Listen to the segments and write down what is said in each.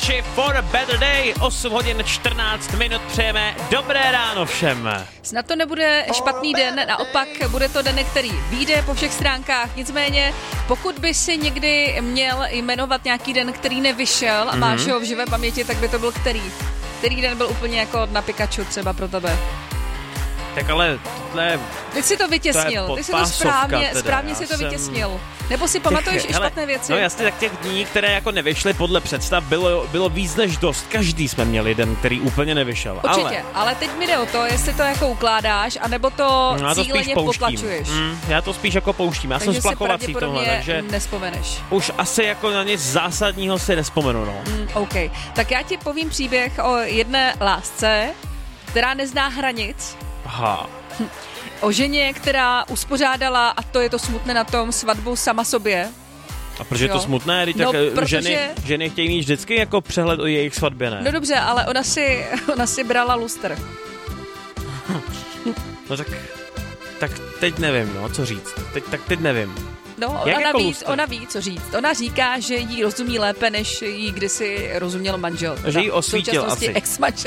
Avicii For a Better Day, 8 hodin 14 minut, přejeme dobré ráno všem. Snad to nebude špatný den, naopak bude to den, který vyjde po všech stránkách, nicméně pokud by si někdy měl jmenovat nějaký den, který nevyšel a máš ho v živé paměti, tak by to byl který? Který den byl úplně jako na Pikachu třeba pro tebe? Tak ale tohle... Ty si to vytěsnil, ty si to správně si to vytěsnil. Nebo si pamatuješ i špatné věci? No jasně, tak těch dní, které jako nevyšly podle představ, bylo víc než dost. Každý jsme měli den, který úplně nevyšel. Určitě, ale teď mi jde o to, jestli to jako ukládáš, anebo to cíleně potlačuješ. Já to spíš jako pouštím, já jsem splachovací tohle, takže nespomeneš. Už asi jako na nic zásadního si nespomenu, no. OK, tak já ti povím příběh o jedné lásce, která nezná hranic. Aha. O ženě, která uspořádala, a to je to smutné na tom, svatbu sama sobě. A proč je to smutné? No, tak ženy chtějí mít vždycky jako přehled o jejich svatbě, ne? No dobře, ale ona si brala lustr. No tak teď nevím, no, co říct. Teď nevím. No, ona ví, co říct. Ona říká, že jí rozumí lépe, než jí kdysi rozuměl manžel. Že jí osvítil asi. Ex-manžel.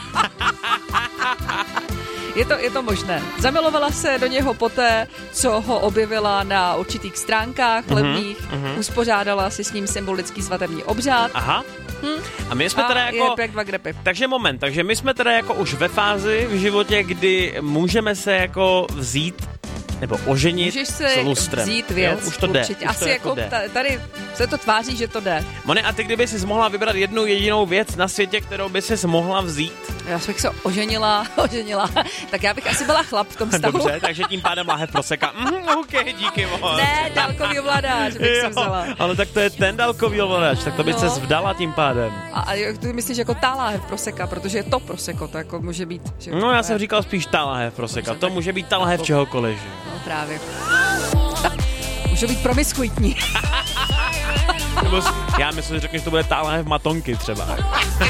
Je to možné. Zamilovala se do něho poté, co ho objevila na určitých stránkách levných, uspořádala si s ním symbolický svatební obřád. Aha. A my jsme teda jako... Takže my jsme teda jako už ve fázi v životě, kdy můžeme se jako vzít nebo oženit s lustrem. Můžeš se vzít věc, už to jde. Asi to jako jde. Tady se to tváří, že to jde. Mone, a ty kdyby jsi mohla vybrat jednu jedinou věc na světě, kterou by jsi mohla vzít? Já bych se oženila, tak já bych asi byla chlap v tom stavu. Dobře, takže tím pádem láhev proseka. OK, díky moc. Ne, dálkový ovladač bych si vzala. Ale tak to je ten dálkový ovladač, tak to by se vdala tím pádem. A ty myslíš jako ta láhev proseka, protože je to proseko, to jako může být. Že no já jsem říkal spíš ta láhev proseka, to může být ta láhev čehokoliv. No právě. Může být promiskuitní. Já myslím, že řekneš, že to bude ta láhev matonky třeba.